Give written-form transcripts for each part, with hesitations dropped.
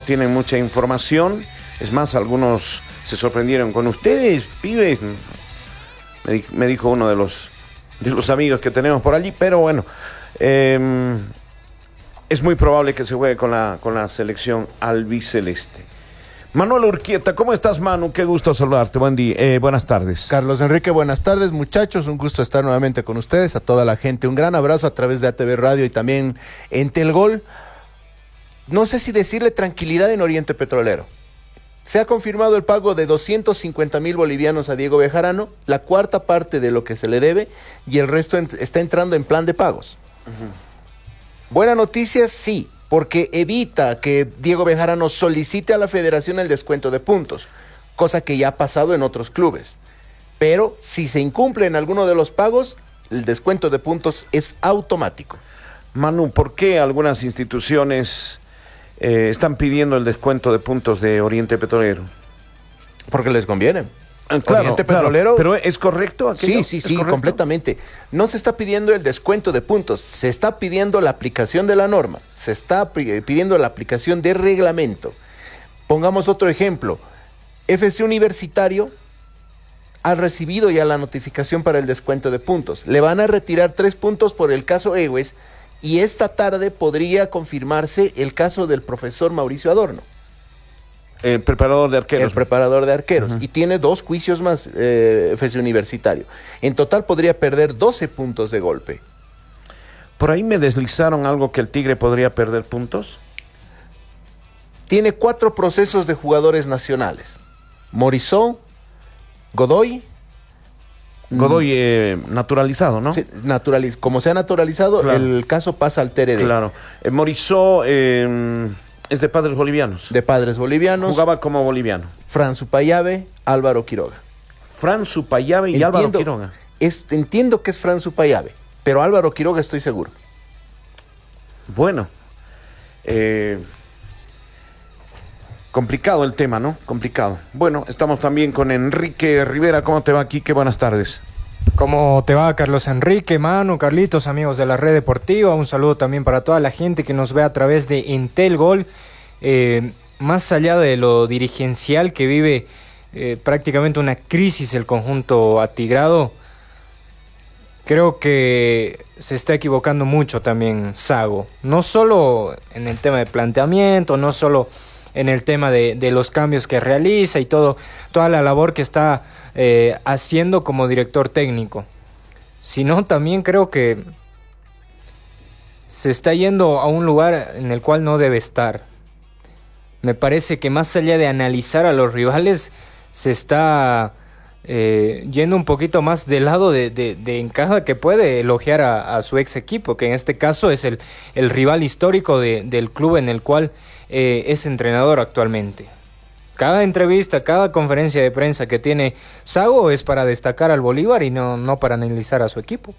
tienen mucha información. Es más, algunos se sorprendieron con ustedes, pibes. Me dijo uno de los amigos que tenemos por allí, pero bueno, es muy probable que se juegue con la selección albiceleste. Manuel Urquieta, ¿cómo estás, Manu? Qué gusto saludarte. Buen día, buenas tardes. Carlos Enrique, buenas tardes, muchachos. Un gusto estar nuevamente con ustedes, a toda la gente. Un gran abrazo a través de ATV Radio y también en Telgol. No sé si decirle tranquilidad en Oriente Petrolero. Se ha confirmado el pago de 250,000 bolivianos a Diego Bejarano, la cuarta parte de lo que se le debe, y el resto está entrando en plan de pagos. Buena noticia, sí, porque evita que Diego Bejarano solicite a la federación el descuento de puntos, cosa que ya ha pasado en otros clubes. Pero si se incumple en alguno de los pagos, el descuento de puntos es automático. Manu, ¿por qué algunas instituciones están pidiendo el descuento de puntos de Oriente Petrolero? Porque les conviene. Claro, Oriente Petrolero. ¿Pero es correcto aquello? Sí, ¿Correcto? completamente. No se está pidiendo el descuento de puntos, se está pidiendo la aplicación de la norma, se está pidiendo la aplicación de reglamento. Pongamos otro ejemplo. FC Universitario ha recibido ya la notificación para el descuento de puntos. Le van a retirar 3 puntos por el caso Ewes, y esta tarde podría confirmarse el caso del profesor Mauricio Adorno. El preparador de arqueros. El preparador de arqueros. Y tiene 2 juicios más, FC Universitario. En total podría perder 12 puntos de golpe. Por ahí me deslizaron algo que el Tigre podría perder puntos. Tiene 4 procesos de jugadores nacionales. Morisó, Godoy. Godoy naturalizado, ¿no? Sí, como se ha naturalizado, claro. El caso pasa al TRD. Claro. Morisó es de padres bolivianos. De padres bolivianos. Jugaba como boliviano. Fran Supayave, Álvaro Quiroga. Fran Supayave y Álvaro Quiroga. Entiendo que es Fran Supayave, pero Álvaro Quiroga estoy seguro. Bueno. Complicado el tema, ¿no? Complicado. Bueno, estamos también con Enrique Rivera. ¿Cómo te va, Quique? Buenas tardes. ¿Cómo te va, Carlos Enrique, Manu, Carlitos, amigos de la Red Deportiva? Un saludo también para toda la gente que nos ve a través de Entel Gol. Más allá de lo dirigencial que vive prácticamente una crisis el conjunto atigrado, creo que se está equivocando mucho también Sago. No solo en el tema de planteamiento, no solo en el tema de los cambios que realiza y toda la labor que está haciendo como director técnico, sino también creo que se está yendo a un lugar en el cual no debe estar. Me parece que más allá de analizar a los rivales, se está yendo un poquito más del lado de en cada que puede elogiar a su ex equipo, que en este caso es el rival histórico del club en el cual es entrenador actualmente. Cada entrevista, cada conferencia de prensa que tiene Sago es para destacar al Bolívar y no para analizar a su equipo.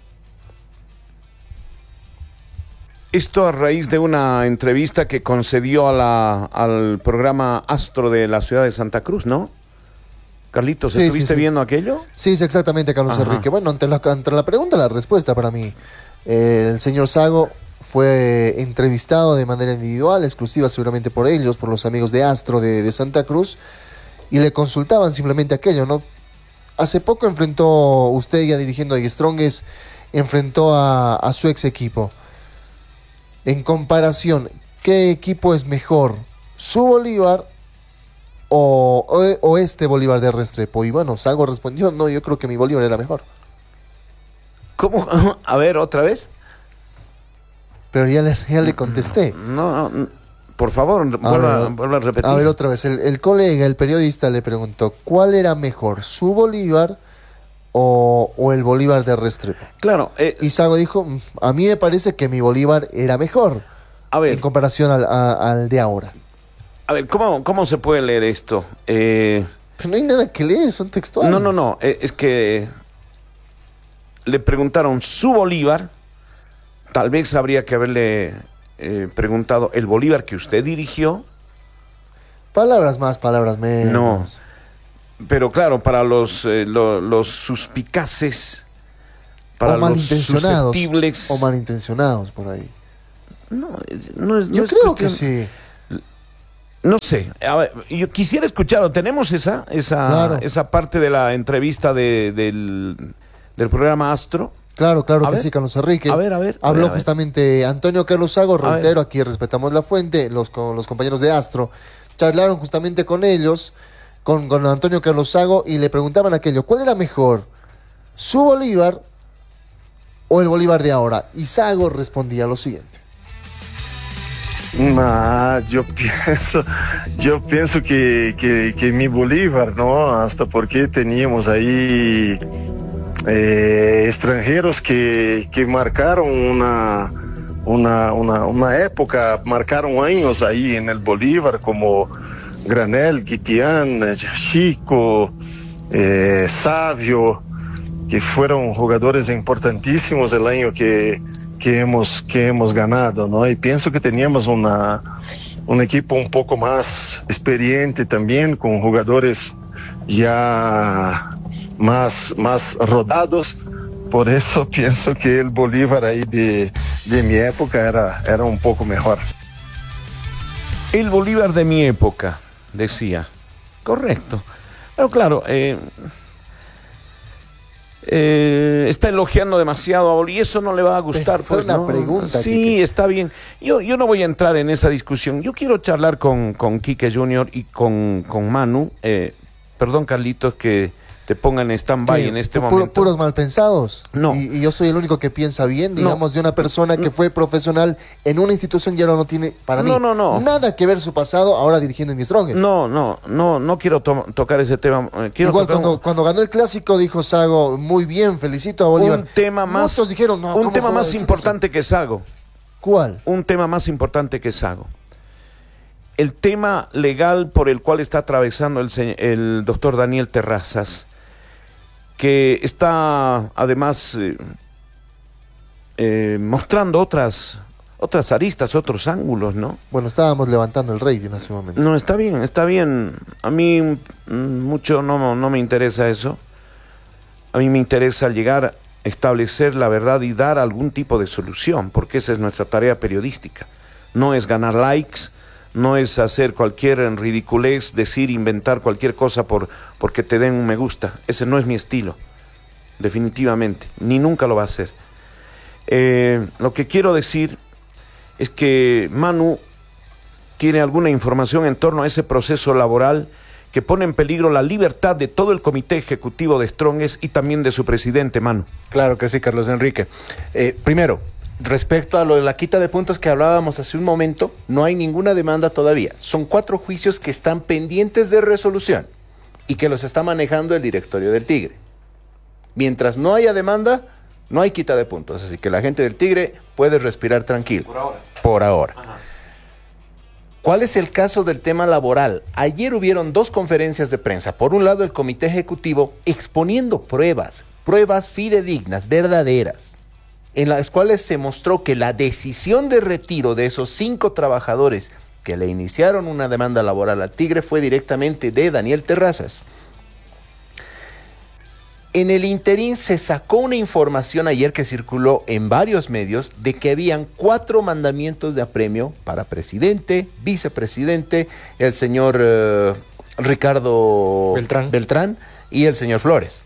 Esto a raíz de una entrevista que concedió al programa Astro de la ciudad de Santa Cruz, ¿no? Carlitos, ¿estuviste viendo aquello? Sí, exactamente, Carlos Enrique. Bueno, ante la pregunta, la respuesta para mí. El señor Sago fue entrevistado de manera individual, exclusiva seguramente por ellos, por los amigos de Astro de Santa Cruz, y le consultaban simplemente aquello, ¿no? Hace poco enfrentó, usted ya dirigiendo a Strongest, enfrentó a su ex equipo. En comparación, ¿qué equipo es mejor? ¿Su Bolívar o este Bolívar de Restrepo? Y bueno, Sago respondió, no, yo creo que mi Bolívar era mejor. ¿Cómo? A ver, ¿otra vez? Pero ya le contesté. No, por favor, vuelva a repetir. A ver, otra vez. El colega, el periodista, le preguntó, ¿cuál era mejor, su Bolívar o el Bolívar de Restrepo? Claro. Y Sago dijo, a mí me parece que mi Bolívar era mejor. A ver. En comparación al de ahora. A ver, ¿cómo se puede leer esto? Pero no hay nada que leer, son textuales. No. Es que le preguntaron su Bolívar. Tal vez habría que haberle preguntado el Bolívar que usted dirigió. Palabras más, palabras menos. No, pero claro, para los suspicaces, para los susceptibles. O malintencionados por ahí. No es Yo creo cuestión... que sí. No sé, a ver, yo quisiera escucharlo. ¿Tenemos Claro. esa parte de la entrevista del programa Astro? Claro A que ver. sí, Carlos Enrique. A ver. Habló a ver. justamente Antonio Carlos Sago, A ver. reitero, aquí respetamos la fuente, con los compañeros de Astro. Charlaron justamente con ellos, con Antonio Carlos Sago, y le preguntaban aquello, ¿cuál era mejor? ¿Su Bolívar o el Bolívar de ahora? Y Sago respondía lo siguiente. Yo pienso que mi Bolívar, ¿no? Hasta porque teníamos ahí extranjeros que marcaron una época, marcaron años ahí en el Bolívar, como Granel, Guitián, Chico, Savio, que fueron jugadores importantísimos el año que hemos ganado, ¿no? Y pienso que teníamos un equipo un poco más experiente también, con jugadores ya más rodados. Por eso pienso que el Bolívar ahí de mi época era un poco mejor. El Bolívar de mi época, decía. Correcto. Pero claro, está elogiando demasiado a Bolívar y eso no le va a gustar. Fue pues, una ¿no? pregunta, Sí, Quique. está bien. Yo no voy a entrar en esa discusión. Yo quiero charlar con Quique Junior y con Manu. Perdón, Carlitos, que te pongan en stand-by en este momento. Puros mal pensados. No. Y yo soy el único que piensa bien, digamos, de una persona que fue profesional en una institución y ahora no tiene, para mí, No. nada que ver su pasado ahora dirigiendo en The Strongest. No quiero tocar ese tema. Quiero Igual tocar cuando ganó el clásico dijo Sago, muy bien, felicito a Bolívar. un tema más, Muchos dijeron, no, un ¿cómo tema puedo más decir importante eso? que Sago. ¿Cuál? Un tema más importante que Sago. El tema legal por el cual está atravesando el doctor Daniel Terrazas, que está además mostrando otras aristas, otros ángulos, ¿no? Bueno, estábamos levantando el rating en ese momento. No, está bien. A mí mucho no me interesa eso. A mí me interesa llegar a establecer la verdad y dar algún tipo de solución, porque esa es nuestra tarea periodística. No es ganar likes, no es hacer cualquier ridiculez, decir, inventar cualquier cosa porque te den un me gusta. Ese no es mi estilo, definitivamente, ni nunca lo va a hacer. Lo que quiero decir es que Manu tiene alguna información en torno a ese proceso laboral que pone en peligro la libertad de todo el comité ejecutivo de Strongest y también de su presidente, Manu. Claro que sí, Carlos Enrique. Primero, respecto a lo de la quita de puntos que hablábamos hace un momento, no hay ninguna demanda todavía. Son 4 juicios que están pendientes de resolución y que los está manejando el directorio del Tigre. Mientras no haya demanda, no hay quita de puntos. Así que la gente del Tigre puede respirar tranquilo. Por ahora. Ajá. ¿Cuál es el caso del tema laboral? Ayer hubieron 2 conferencias de prensa. Por un lado, el comité ejecutivo exponiendo pruebas fidedignas, verdaderas, en las cuales se mostró que la decisión de retiro de esos 5 trabajadores que le iniciaron una demanda laboral al Tigre fue directamente de Daniel Terrazas. En el interín se sacó una información ayer que circuló en varios medios de que habían 4 mandamientos de apremio para presidente, vicepresidente, el señor Ricardo Beltrán y el señor Flores.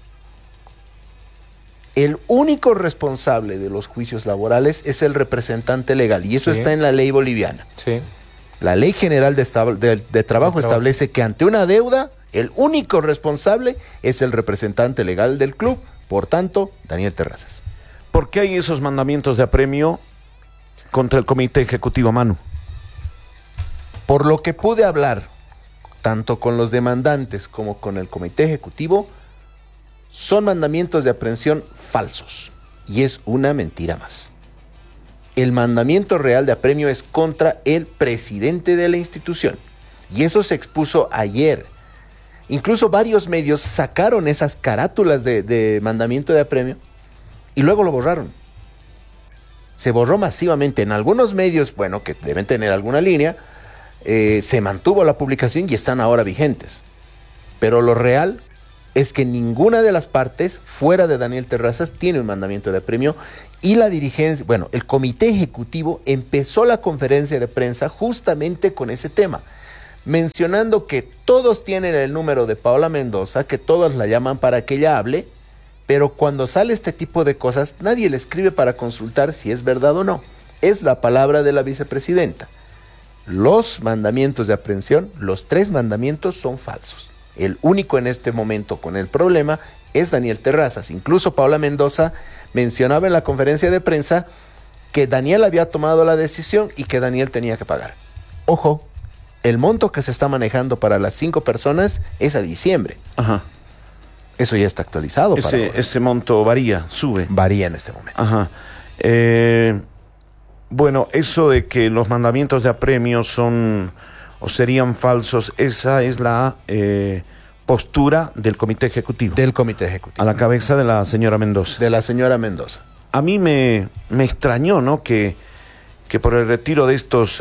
El único responsable de los juicios laborales es el representante legal y eso está en la ley boliviana. Sí. La Ley General de Trabajo establece que ante una deuda, el único responsable es el representante legal del club, por tanto, Daniel Terrazas. ¿Por qué hay esos mandamientos de apremio contra el comité ejecutivo, Manu? Por lo que pude hablar, tanto con los demandantes como con el comité ejecutivo, son mandamientos de aprehensión falsos. Y es una mentira más. El mandamiento real de apremio es contra el presidente de la institución. Y eso se expuso ayer. Incluso varios medios sacaron esas carátulas de mandamiento de apremio y luego lo borraron. Se borró masivamente. En algunos medios, bueno, que deben tener alguna línea, se mantuvo la publicación y están ahora vigentes. Pero lo real es que ninguna de las partes, fuera de Daniel Terrazas, tiene un mandamiento de apremio y la dirigencia, bueno, el comité ejecutivo empezó la conferencia de prensa justamente con ese tema. mencionando que todos tienen el número de Paola Mendoza, que todos la llaman para que ella hable, pero cuando sale este tipo de cosas, nadie le escribe para consultar si es verdad o no. Es la palabra de la vicepresidenta. Los mandamientos de aprehensión, los 3 mandamientos son falsos. El único en este momento con el problema es Daniel Terrazas. Incluso Paola Mendoza mencionaba en la conferencia de prensa que Daniel había tomado la decisión y que Daniel tenía que pagar. Ojo, el monto que se está manejando para las 5 personas es a diciembre. Ajá. Eso ya está actualizado. Ese monto varía, sube. Varía en este momento. Ajá. Bueno, eso de que los mandamientos de apremio son o serían falsos, esa es la postura del Comité Ejecutivo. Del Comité Ejecutivo. A la cabeza de la señora Mendoza. De la señora Mendoza. A mí me extrañó, ¿no? Que por el retiro de estos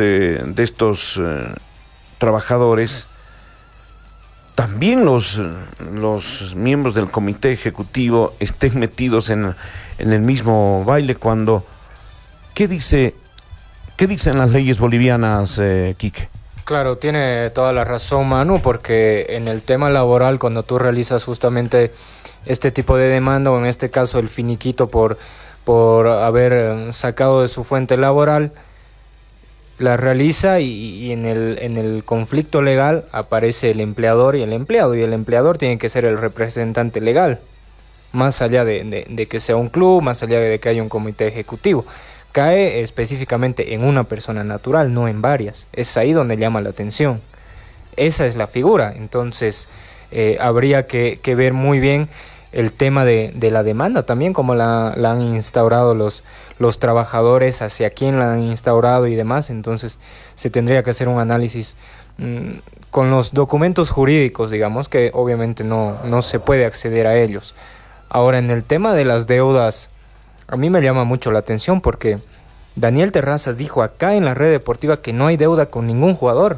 trabajadores, también los miembros del Comité Ejecutivo estén metidos en el mismo baile cuando... ¿Qué dicen las leyes bolivianas, Quique? Claro, tiene toda la razón, Manu, porque en el tema laboral, cuando tú realizas justamente este tipo de demanda, o en este caso el finiquito por haber sacado de su fuente laboral, la realiza y en el conflicto legal aparece el empleador y el empleado, y el empleador tiene que ser el representante legal, más allá de que sea un club, más allá de que haya un comité ejecutivo. Cae específicamente en una persona natural, no en varias. Es ahí donde llama la atención. Esa es la figura. Entonces, habría que ver muy bien el tema de la demanda también, como la han instaurado los trabajadores, hacia quién la han instaurado y demás. Entonces, se tendría que hacer un análisis con los documentos jurídicos, digamos, que obviamente no se puede acceder a ellos. Ahora, en el tema de las deudas, a mí me llama mucho la atención porque Daniel Terrazas dijo acá en la red deportiva que no hay deuda con ningún jugador.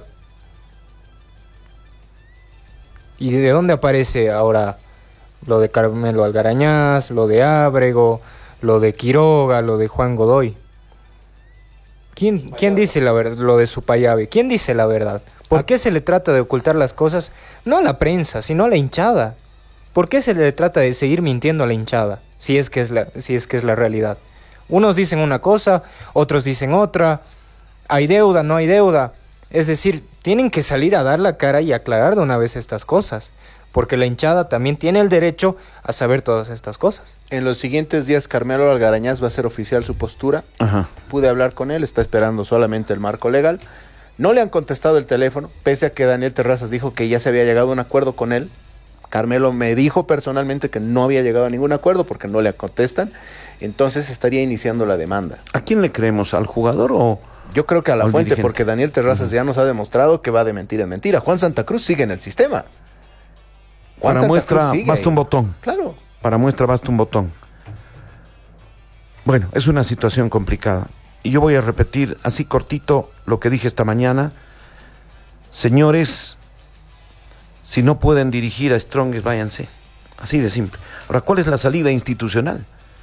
¿Y de dónde aparece ahora lo de Carmelo Algarañaz, lo de Ábrego, lo de Quiroga, lo de Juan Godoy? ¿Quién dice la verdad? Lo de Supayabe. ¿Quién dice la verdad? ¿Por qué se le trata de ocultar las cosas? No a la prensa, sino a la hinchada. ¿Por qué se le trata de seguir mintiendo a la hinchada? Si es que es la realidad. Unos dicen una cosa, otros dicen otra. Hay deuda, no hay deuda. Es decir, tienen que salir a dar la cara y aclarar de una vez estas cosas, porque la hinchada también tiene el derecho a saber todas estas cosas. En los siguientes días Carmelo Algarañaz va a hacer oficial su postura. Ajá. Pude hablar con él, está esperando solamente el marco legal. No le han contestado el teléfono, pese a que Daniel Terrazas dijo que ya se había llegado a un acuerdo con él. Carmelo me dijo personalmente que no había llegado a ningún acuerdo porque no le contestan. Entonces estaría iniciando la demanda. ¿A quién le creemos? ¿Al jugador o...? Yo creo que a la fuente, dirigente? porque Daniel Terrazas ya nos ha demostrado que va de mentira en mentira. Juan Santa Cruz sigue en el sistema. Para muestra, basta un botón. Claro. Para muestra, basta un botón. Bueno, es una situación complicada. Y yo voy a repetir así cortito lo que dije esta mañana. Señores, si no pueden dirigir a Strongest, váyanse. Así de simple. Ahora, ¿cuál es la salida institucional?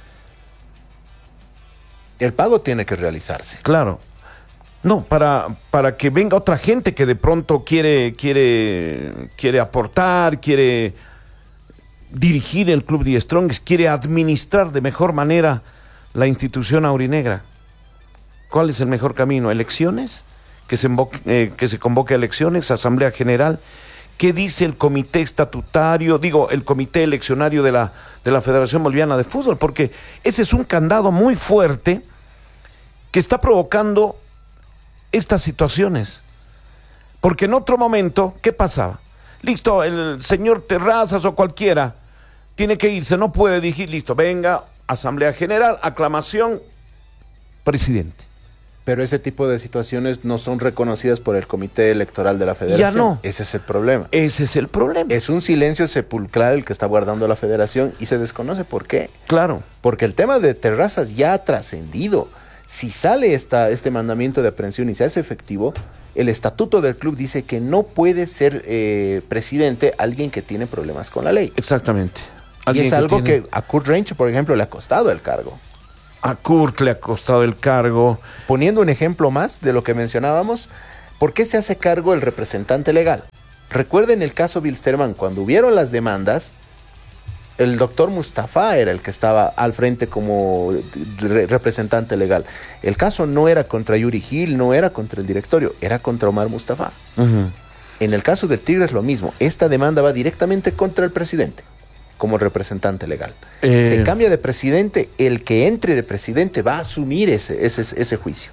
El pago tiene que realizarse. Claro. No, para que venga otra gente que de pronto quiere aportar, quiere dirigir el club de Strongest, quiere administrar de mejor manera la institución aurinegra. ¿Cuál es el mejor camino? ¿Elecciones? ¿Que se convoque a elecciones? ¿Asamblea general? ¿Qué dice el comité estatutario, el comité eleccionario de la Federación Boliviana de Fútbol? Porque ese es un candado muy fuerte que está provocando estas situaciones. Porque en otro momento, ¿qué pasaba? Listo, el señor Terrazas o cualquiera tiene que irse, no puede dirigir, listo, venga, asamblea general, aclamación, presidente. Pero ese tipo de situaciones no son reconocidas por el comité electoral de la federación. Ya no. Ese es el problema. Ese es el problema. Es un silencio sepulcral el que está guardando la federación y se desconoce por qué. Claro. Porque el tema de Terrazas ya ha trascendido. Si sale este mandamiento de aprehensión y se hace efectivo, el estatuto del club dice que no puede ser presidente alguien que tiene problemas con la ley. Exactamente. Y es algo que a Kurt Reinche, por ejemplo, le ha costado el cargo. A Kurt le ha costado el cargo. Poniendo un ejemplo más de lo que mencionábamos, ¿Por qué se hace cargo el representante legal? Recuerden el caso Wilstermann, cuando hubieron las demandas, el doctor Mustafa era el que estaba al frente como representante legal. El caso no era contra Yuri Gil, no era contra el directorio, era contra Omar Mustafa. En el caso del Tigre es lo mismo. Esta demanda va directamente contra el presidente como representante legal. Se cambia de presidente, el que entre de presidente va a asumir ese juicio.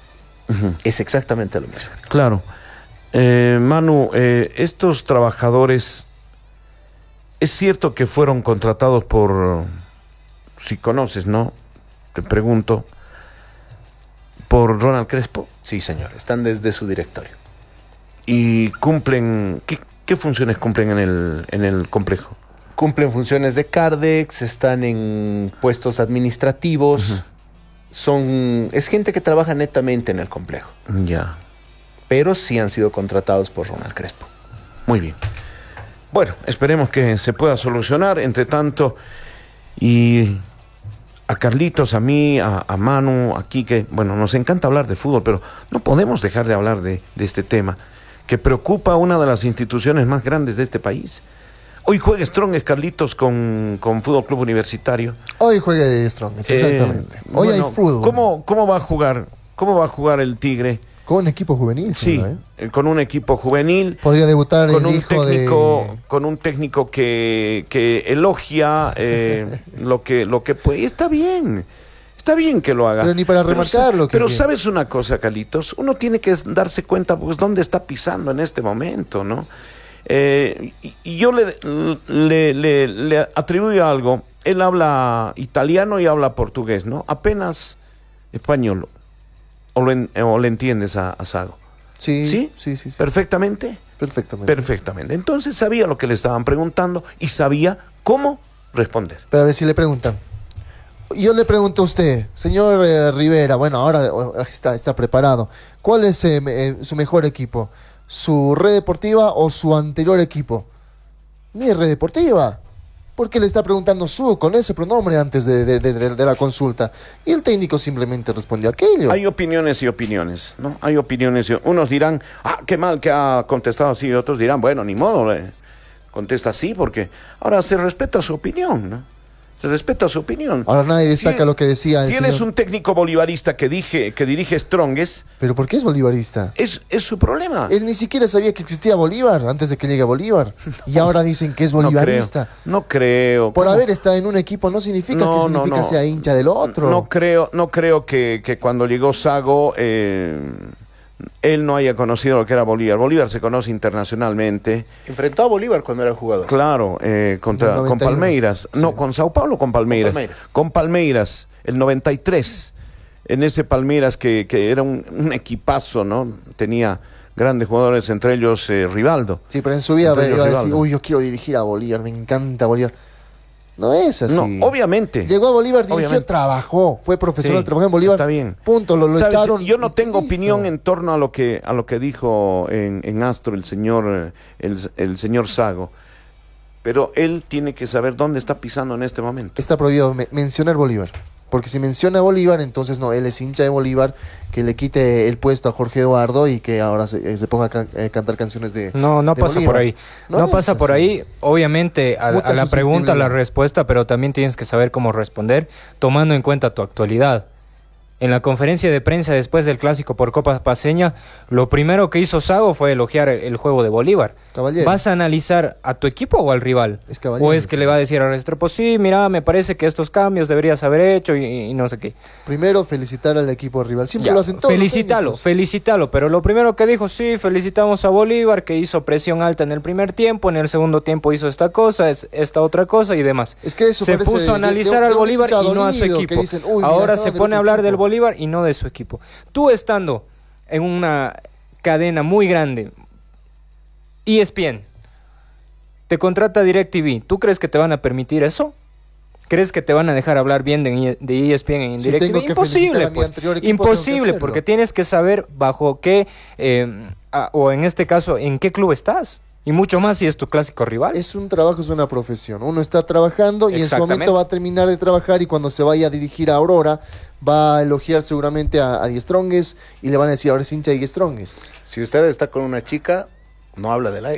Es exactamente lo mismo. Claro. Manu, estos trabajadores, es cierto que fueron contratados por, si conoces, ¿no? Te pregunto, por Ronald Crespo. Sí, señor, están desde su directorio. Y cumplen, ¿qué funciones cumplen en el complejo? Cumplen funciones de Cardex, están en puestos administrativos, es gente que trabaja netamente en el complejo. Ya. Pero sí han sido contratados por Ronald Crespo. Muy bien. Bueno, esperemos que se pueda solucionar, entre tanto, y a Carlitos, a mí, a Manu, aquí que, bueno, nos encanta hablar de fútbol, pero no podemos dejar de hablar de este tema, que preocupa a una de las instituciones más grandes de este país. Hoy juega Strongest, Carlitos, con Fútbol Club Universitario. Hoy juega Strongest, exactamente. Hoy bueno, hay fútbol. ¿Cómo va a jugar? ¿Cómo va a jugar el Tigre? Con un equipo juvenil. Sí, con un equipo juvenil. Podría debutar con el un hijo técnico, con un técnico que elogia lo que puede. Y está bien que lo haga. Pero ni para remarcarlo. Pero sabes una cosa, Carlitos, uno tiene que darse cuenta, pues, dónde está pisando en este momento, ¿no? Y yo le atribuyo algo. Él habla italiano y habla portugués, ¿no? Apenas español. ¿O le entiendes a Sago? Sí. ¿Perfectamente? Perfectamente. Entonces sabía lo que le estaban preguntando y sabía cómo responder. Pero a ver si le preguntan. Yo le pregunto a usted, señor Rivera, bueno, ahora está preparado. ¿Cuál es su mejor equipo? ¿Su Red Deportiva o su anterior equipo? Mi Red Deportiva. ¿Por qué le está preguntando con ese pronombre antes de la consulta? Y el técnico simplemente respondió aquello. Hay opiniones y opiniones, ¿no? Hay opiniones. Unos dirán, qué mal que ha contestado así. Y otros dirán, bueno, ni modo, contesta así porque ahora se respeta su opinión, ¿no? Se respeta su opinión. Ahora nadie destaca lo que decía Si él es un técnico bolivarista que dirige Strongest. ¿Pero por qué es bolivarista? Es su problema. Él ni siquiera sabía que existía Bolívar antes de que llegue Bolívar. Y ahora dicen que es bolivarista. No creo. Por haber estado en un equipo no significa que sea hincha del otro. No creo que cuando llegó Sago él no haya conocido lo que era Bolívar. Bolívar se conoce internacionalmente. Enfrentó a Bolívar cuando era jugador. Claro, con Palmeiras. Sí. No, con Sao Paulo, con Palmeiras. Con Palmeiras, el 93. En ese Palmeiras que era un equipazo, ¿no? Tenía grandes jugadores, entre ellos Rivaldo. Sí, pero en su vida iba a decir, yo quiero dirigir a Bolívar, me encanta Bolívar. No es así. No, obviamente. Llegó a Bolívar, dirigió, trabajó, fue profesional, trabajó en Bolívar. Está bien. Punto, lo echaron. Yo no tengo opinión en torno a lo que dijo en Astro el señor Sago, pero él tiene que saber dónde está pisando en este momento. Está prohibido mencionar Bolívar. Porque si menciona a Bolívar, entonces no, él es hincha de Bolívar, que le quite el puesto a Jorge Eduardo y que ahora se ponga a cantar canciones de No de pasa Bolívar. por ahí. No pasa por ahí. Obviamente, a la pregunta, la respuesta, pero también tienes que saber cómo responder, tomando en cuenta tu actualidad. En la conferencia de prensa después del clásico por Copa Paceña, lo primero que hizo Sago fue elogiar el juego de Bolívar. Caballero. ¿Vas a analizar a tu equipo o al rival? Es caballero. ¿O es que le va a decir a Restrepo, sí, mira, me parece que estos cambios deberías haber hecho y no sé qué? Primero, felicitar al equipo rival. Siempre lo hacen todos. Felicítalo. Pero lo primero que dijo, sí, felicitamos a Bolívar, que hizo presión alta en el primer tiempo, en el segundo tiempo hizo esta cosa, esta otra cosa y demás. Es que eso se puso a analizar al Bolívar y no a su equipo. Dicen, ahora se pone a hablar del Bolívar y no de su equipo. Tú estando en una cadena muy grande, ESPN, te contrata DirecTV, ¿tú crees que te van a permitir eso? ¿Crees que te van a dejar hablar bien de ESPN en DirecTV? Imposible, pues. Imposible, porque tienes que saber bajo qué, o en este caso, en qué club estás. Y mucho más si es tu clásico rival. Es un trabajo, es una profesión. Uno está trabajando y en su momento va a terminar de trabajar y cuando se vaya a dirigir a Aurora va a elogiar seguramente a Die Strongest y le van a decir, ahora es hincha de Die Strongest. Si usted está con una chica, no habla de la ex.